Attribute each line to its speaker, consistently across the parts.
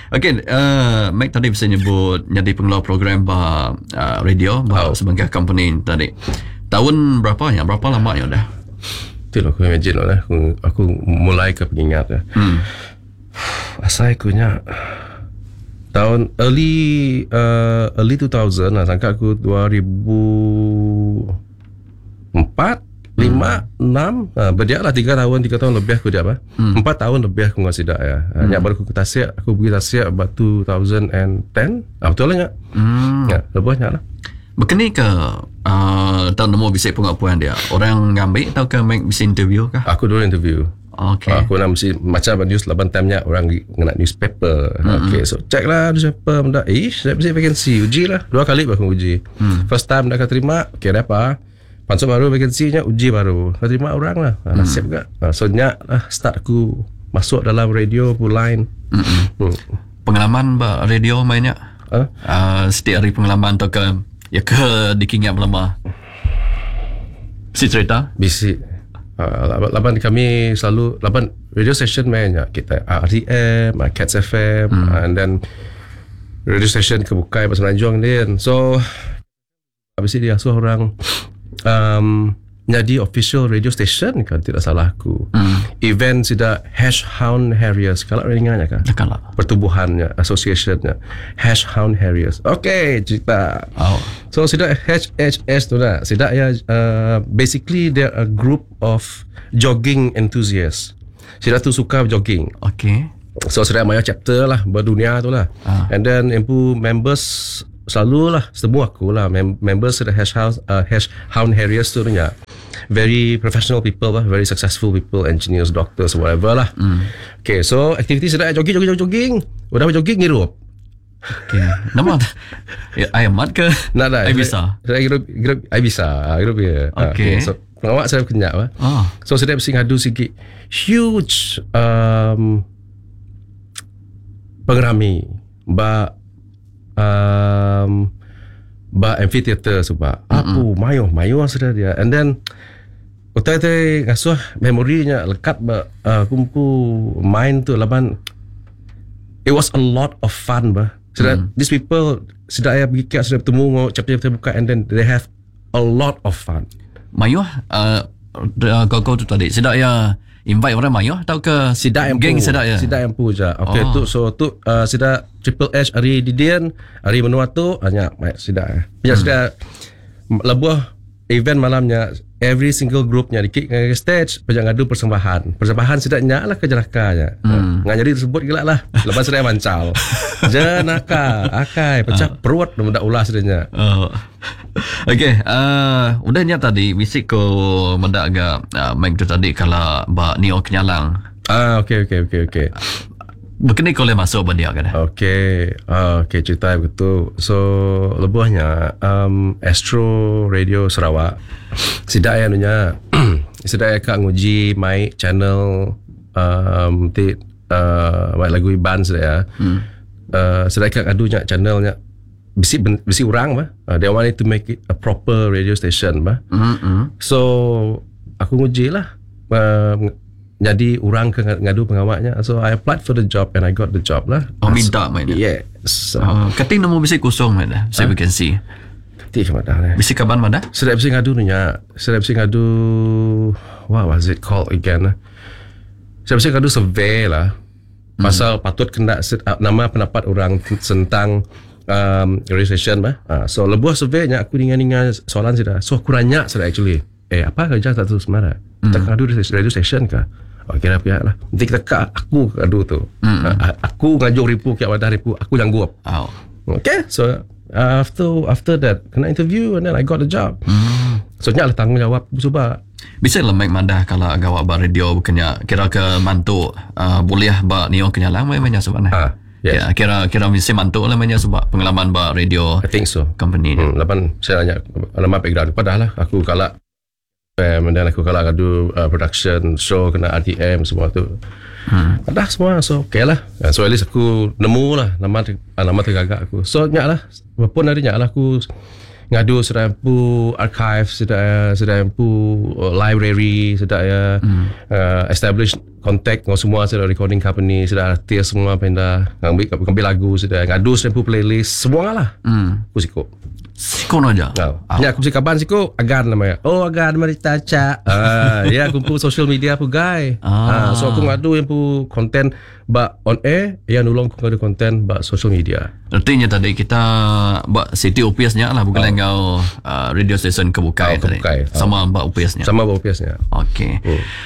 Speaker 1: Okay, Mac tadi bisa nyebut jadi pengelola program radio sebagai company tadi. Tahun berapa lama ya dah?
Speaker 2: Itulah aku imagine lah. Aku mulai ke pengingat lah. Asal aku nya tahun early 2000 lah. Sangka aku 2004 5, 6 berdiak lah 3 tahun lebih aku dia 4 tahun lebih aku ngasih dah ya. Yang baru aku pergi Tasik about 2010. Betul lah nyak. Lebihnya lah.
Speaker 1: Begini ke tahun nemu bisa pengakuan dia. Orang ngambil atau ke make bisa interview kah?
Speaker 2: Aku dulu interview.
Speaker 1: Okay.
Speaker 2: Aku nak mesti macam news 8 time-nya orang nak newspaper. Okay, so check lah newspaper benda. Saya mesti vacancy. Uji lah. 2 kali aku uji. First time dah terima. Okay, dah apa? Pansel baru vacancy-nya uji baru. Dah terima orang lah. Nasib ke? So nyak lah start aku masuk dalam radio line.
Speaker 1: Pengalaman radio mainnya? Setiap hari pengalaman atau ke dikingat lama? Bisi cerita?
Speaker 2: Bisi. Lapan kami selalu radio station mainnya kita RTM, Cats FM, and then radio station kebukai pasal Semenanjung din. So habis dia asuh orang jadi official radio station kan tidak salah aku. Event sudah Hound Harriers kalau ringannya kan?
Speaker 1: Kalau
Speaker 2: pertubuhannya, associationnya Hound Harriers. Okay, cerita. So sudah HHS tu dah. Sudah ya basically they're a group of jogging enthusiasts. Sudah tu suka jogging.
Speaker 1: Okay.
Speaker 2: So sudah banyak chapter lah berdunia tu lah. And then empu members selalu lah semua aku lah members sudah Hound Harriers tu nya. Very professional people lah, very successful people, engineers, doctors, whatever lah. Okay, so activity sudah jogging. Udah jogging ngirup.
Speaker 1: Okay. Nama ayam mat ke?
Speaker 2: Nak dah.
Speaker 1: I bisa.
Speaker 2: Saya hirup I bisa. Hirup ya.
Speaker 1: Okay.
Speaker 2: So pengawak saya kenyak lah. So saya mesti ngadu sikit huge pengerami ba amphitheater sebab apa mayo sudah dia. And then utai ngasuh memorinya lekat kumpu main tu laban. It was a lot of fun these people sudah saya pergi sudah bertemu chapter buka, and then they have a lot of fun.
Speaker 1: Mayo kau tu tadi sudah ya invite orang mayo atau ke
Speaker 2: sidak yang
Speaker 1: geng sidak ya?
Speaker 2: Sidak yang pu je. Okay, tu so tu sidak Triple H hari Didian, hari Menuatu hanya sidak. Ya sudah lebuh event malamnya every single groupnya di stage pejak ngadu persembahan sidaknya lah kejenakanya. Ngajari tersebut gila lah. Lepas sudah mancal. Jenaka akai pecah perut mendak ulah sedanya.
Speaker 1: Okay, udahnya tadi bisik ko mendak agak mic tu tadi kalau ba Neo Kenyalang.
Speaker 2: Okay.
Speaker 1: Begini kau boleh masuk bandia kan?
Speaker 2: Okay, cerita begitu. So lebuhnya Astro Radio Sarawak sidak ya nunya sidak ya kak nguji mic channel lagu iban sudah ya. Sidak kak adunya channelnya bisi orang they wanted to make it a proper radio station So aku nguji lah jadi orang ke ngadu pengawaknya. So I applied for the job and I got the job lah.
Speaker 1: Minta main.
Speaker 2: Yes.
Speaker 1: Kating nama bisi kosong main dah. Saya vacancy.
Speaker 2: Kating ke mana?
Speaker 1: Bisi kaban mana?
Speaker 2: Sudah bisi ngadu nya. Sudah bisi ngadu. What was it called again? Sudah bisi ngadu survey lah. Pasal patut kena nama pendapat orang tentang registration so lebuh surveynya aku dengan soalan sudah. So aku nanya sudah actually. Apa kerja satu sebenarnya? Kita ngadu radio station kah? Kira pihak lah. Nanti kita aku ngadu tu. Aku ngajuk ribu kiat wadah ribu. Aku yang guap. Okay, so after that kena interview and then I got the job. So nyak lah tanggungjawab cuba.
Speaker 1: Bisa lah mic mandah kalau agak ba radio bukannya kira ke mantu boleh ba Neo Kenyalang mainnya sebenarnya. Yes. Kira mesti mantu lah mainnya sebab pengalaman ba radio.
Speaker 2: I think so.
Speaker 1: Company ni.
Speaker 2: Lapan saya nanya nama background padahal aku kalak dan aku kalau ngadu production show kena RTM semua tu ada semua. So okay lah. So at least aku nemu lah nama tergagak aku. So nyak lah walaupun hari nyak lah aku ngadu sudah pu archive, sudah pu library, sudah establish contact dengan semua, sudah recording company, sudah artis semua pindah ambil lagu, sudah ngadu sudah pu playlist semua lah. Aku siko
Speaker 1: aja.
Speaker 2: Ya, aku kaban siko Agan namanya. Oh, Agan mari taca. Ya, kumpul social media pu guy. So aku ngadu yang pu konten ba on air, yang nulung aku ngadu konten ba social media.
Speaker 1: Artinya tadi kita ba city UPS-nya lah, bukan engkau radio station Kebukai tadi. Sama ba UPS-nya.
Speaker 2: Sama ba UPS-nya.
Speaker 1: Okey.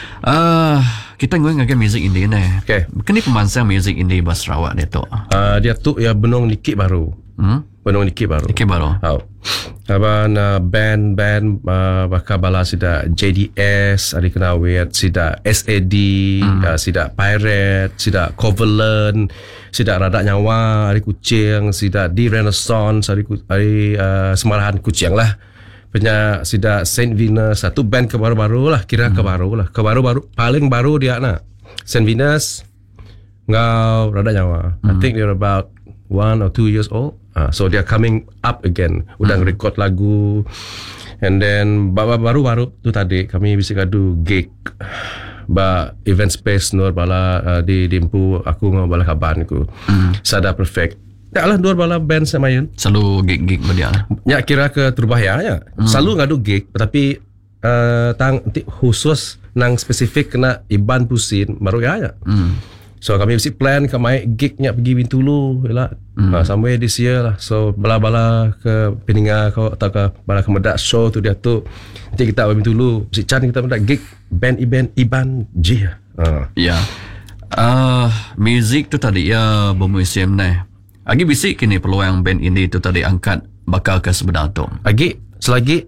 Speaker 1: Kita ngomong music indie ni.
Speaker 2: Okay.
Speaker 1: Kini pemansang music indie ba Sarawak dia tu.
Speaker 2: Dia tu ya benong nikit baru. Benong nikit baru.
Speaker 1: Nikit baru.
Speaker 2: Aban band bakal bala sida JDS, ada kena wet sida SAD, sida Pirate, sida Covalent, sida Radak Nyawa, ada Kucing, sida di Renaissance, ada Semarahan Kucing lah. Punya sida Saint Venus, satu band kebaru-baru lah, kebaru-baru paling baru dia nak Saint Venus, ngau Radak Nyawa. I think they're about 1 or 2 years old. So they are coming up again. Udah record lagu. And then baru-baru tu tadi kami bisa gadu gig ba event space Nur bala di Dimpu, aku ngau bala kaban ku. Sada perfect. Tak lah dua bala band semayan.
Speaker 1: Selalu gig-gig dia lah.
Speaker 2: Ya, kira ke Terbahaya ya. Selalu ngadu gig, tapi tang khusus nang spesifik kena Iban Pusin baru ya. So kami mesti plan ke main gignya pergi Bintulu lah. Somewhere this year lah. So bala-bala ke Peninga kau atau ke bala ke Medak show tu dia tu. Nanti kita ke Bintulu. Mesti can kita medak gig band Iban J.
Speaker 1: Ya. Music tu tadi ya bermusim ni. Agi bisik kini peluang band indie tu tadi angkat bakal ke sebenar tu.
Speaker 2: Agi selagi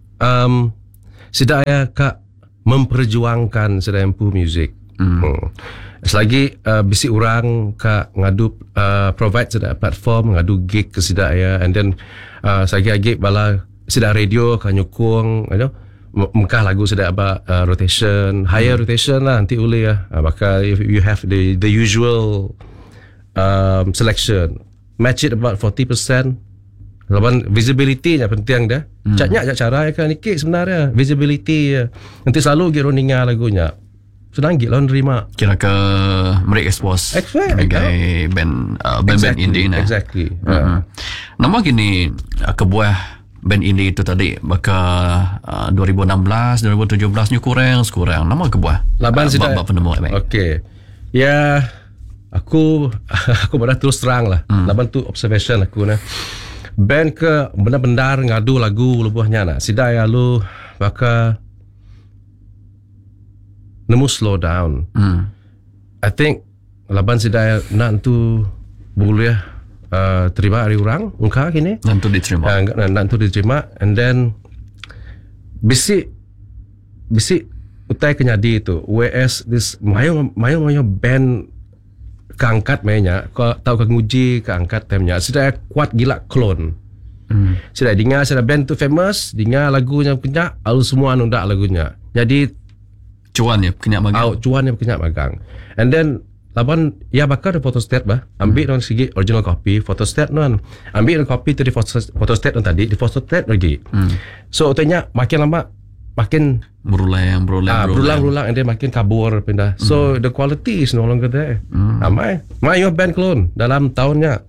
Speaker 2: sedaya kak memperjuangkan sedempu music. Selagi bisi orang ka ngadu provide sedaya platform ngadu gig ke sedaya, and then selagi agi bala sedaya radio ka nyukung mengkah lagu sedaya apa rotation, higher rotation lah nanti boleh ya. Bakal if you have the usual selection, match it about 40%. Lawan visibility nya penting dah. Caknya cara kan nikik sebenarnya visibility ya. Nanti selalu giro ninga lagunya. Senang gila nerima.
Speaker 1: Kira ke mereka expose sebagai band indie ni.
Speaker 2: Exactly.
Speaker 1: Nama gini kebuah band indie itu tadi bakal 2016, 2017 ni kurang. Nama kebuah.
Speaker 2: Laban sida.
Speaker 1: Penemu.
Speaker 2: Okey. Ya, aku pada terus terang lah. Laban tu observation aku nah. Band ke benar-benar ngadu lagu lebuhnya nak. Sida ya lu bakal nemu slow down. I think laban sida nak tu boleh terima dari orang ungkap gini.
Speaker 1: Nanti diterima.
Speaker 2: Nanti diterima, and then bisi utai kenyadi itu. Whereas this mayo band keangkat mainnya, kau tahu ke nguji keangkat temnya. Sudah kuat gila clone. Sudah dengar sudah band tu famous, dengar lagunya punya, alu semua nundak lagunya. Jadi
Speaker 1: cuan ya kenyak magang.
Speaker 2: Cuan ya kenyak magang. And then laban ya bakal ada photostat bah. Ambil non segi original copy, photostat non. Ambil copy tu di photostat non tadi, di photostat lagi. So tanya makin lama makin berulang, and then makin kabur pindah. So the quality is no longer there. Amai your band clone dalam tahunnya.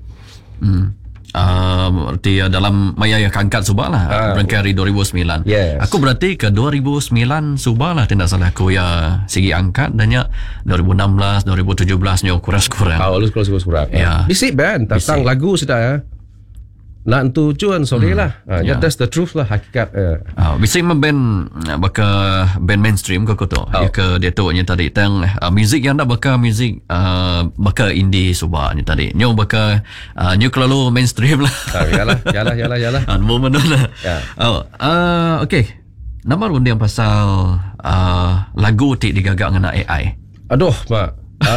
Speaker 1: Berarti dalam maya yang kangkat subah lah Berangkari 2009.
Speaker 2: Yes.
Speaker 1: Aku berarti ke 2009 subah lah tidak salah aku ya segi angkat dan ya 2016 2017 nya kurang-kurang.
Speaker 2: Lu kurang.
Speaker 1: Ya.
Speaker 2: Bisik band tentang lagu sudah ya. Nak tu cuan sorry lah. That's the truth lah hakikat.
Speaker 1: Bisik band bakal band mainstream ke tu. Ke dia tu nya tadi tang music yang dak bakal music bakal indie subahnya tadi. Nyo bakal nyo kalau mainstream lah. Yalah. Moment lah. Okay. Nama rundiang pasal lagu tik digagak dengan AI.
Speaker 2: Aduh, mak.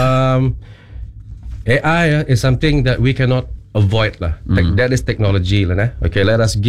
Speaker 2: AI is something that we cannot avoid lah. That is technology lah nah. Okay, let us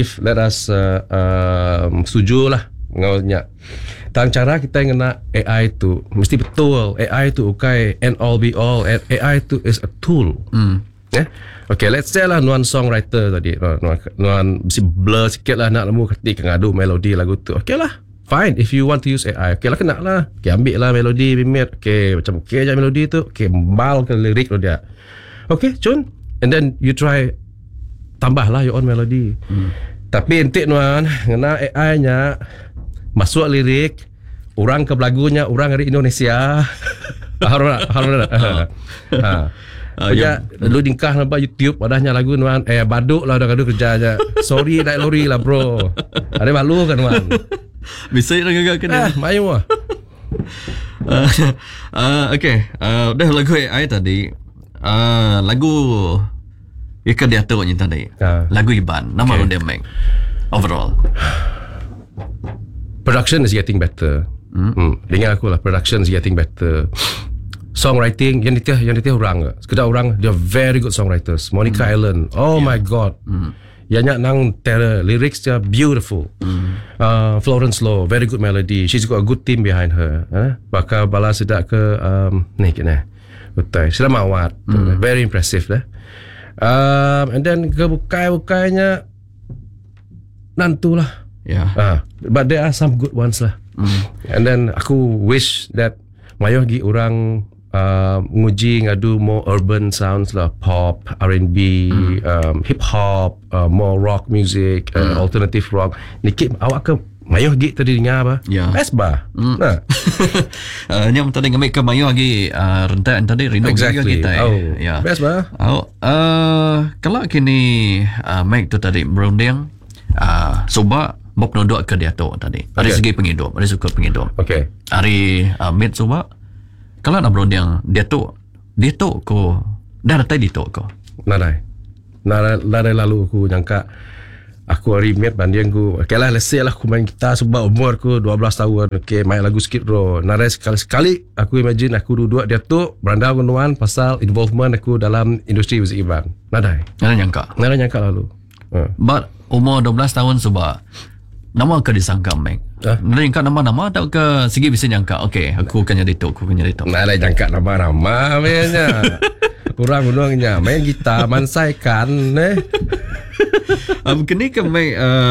Speaker 2: setuju lah ngaunya. Tang cara kita ngena AI tu mesti betul. AI tu okay and all be all. AI tu is a tool. Okay, let's say lah Nuan songwriter tadi, Nuan mesti blur sikit lah nak lemu ketik ngadu melodi lagu tu. Okay lah, fine. If you want to use AI, okay lah, kena lah. Okay, ambil lah melodi Bimit. Okay, macam okay je melodi tu. Okay, mbal ke lirik tu dia. Okay, cun. And then you try tambah lah your own melody. Tapi entik Nuan, kena AI nya masuk lirik, orang ke belagunya, orang dari Indonesia. Harus. Lu dingkah nampak YouTube padahnya lagu Nuan baduk lah dah gaduh kerja aja. Sorry naik lori lah bro. Ada malu kan Nuan.
Speaker 1: Bisa nak gagak kena.
Speaker 2: Mayu lah.
Speaker 1: Okay, dah lagu AI tadi. Lagu Ika dia tu ni tadi. Lagu Iban. Nama lu dia make overall.
Speaker 2: Production is getting better. Dengar aku lah, production is getting better. Songwriting yang dia orang sekedar orang, dia very good songwriters. Monica Allen, my god, Yang nang terror, lyrics dia beautiful. Florence Lowe, very good melody. She's got a good team behind her. Bakal bala sedak ke ni kena betul sudah mawat. Very impressive dah. And then ke bukai-bukainya nantulah. But there are some good ones lah. And then aku wish that mayo gi orang nguji ngadu more urban sounds lah, pop, R&B, hip hop, more rock music, alternative rock. Nikit awak ke mayo gi tadi dengar apa? Best bah.
Speaker 1: Nyam tadi ngambil ke mayo lagi rentak tadi rindu juga kita.
Speaker 2: Best bah.
Speaker 1: Kalau kini make tu tadi berunding cuba mau penodok ke dia tu tadi. Dari segi penghidup, ada suka penghidup.
Speaker 2: Okay.
Speaker 1: Hari mid cuba kalau nak berunding dia tu ko dah datang dia tu ko. Narai
Speaker 2: lalu aku nyangka aku hari mid banding aku. Okay lah, let's say lah aku main gitar sebab umur aku 12 tahun. Okay, main lagu sikit bro. Narai sekali aku imagine aku duduk dia tu berandau kenuan pasal involvement aku dalam industri muzik Iban. Narai nyangka lalu.
Speaker 1: But umur 12 tahun sebab nama ke disangka Mac. Nari nyangka nama-nama atau ke segi bisa nyangka okay aku akan jadi tu.
Speaker 2: Nari nyangka nama-nama mainnya. Kurang gunungnya main gitar mansaikan
Speaker 1: kini ke Mac